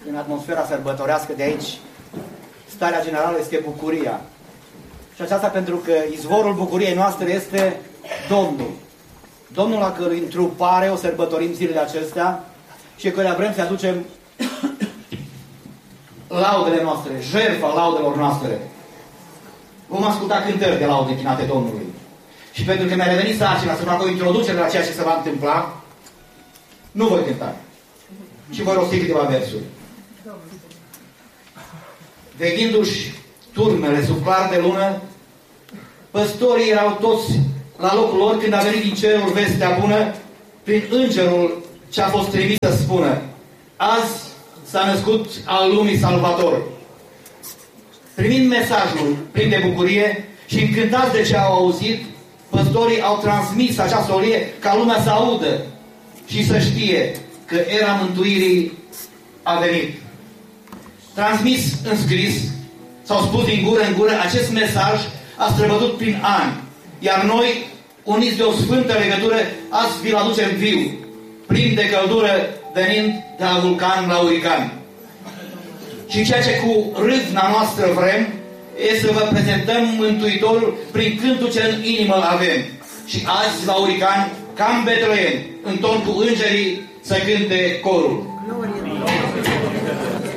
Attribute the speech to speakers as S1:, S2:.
S1: în atmosfera sărbătorească de aici, starea generală este bucuria. Și aceasta pentru că izvorul bucuriei noastre este Domnul. Domnul la cărui întrupare o sărbătorim zilele acestea și căruia vrem să aducem laudele noastre, jertfa laudelor noastre. Vom asculta cântări de laude închinate Domnului. Și pentru că mi-a revenit sarcina să fac o introducere la ceea ce se va întâmpla, nu voi cânta. Și voi rosti câteva versuri. Veghindu-și turmele sub clar de lună, păstorii erau toți la locul lor când a venit din cerul vestea bună prin îngerul ce a fost trimis să spună: azi s-a născut al lumii Salvator. Primind mesajul plin de bucurie și încântați de ce au auzit, păstorii au transmis această solie ca lumea să audă și să știe că era mântuirii a venit. Transmis în scris, s-au spus din gură în gură, acest mesaj a străbătut prin ani. Iar noi, uniți de o sfântă legătură, azi vi-l aducem viu, plin de căldură, venind de la vulcan la urican. Și ceea ce cu râvna noastră vrem, e să vă prezentăm Mântuitorul prin cântul ce în inimă avem. Și azi la urican, ca în Betleem, în ton cu îngerii, să cânte corul.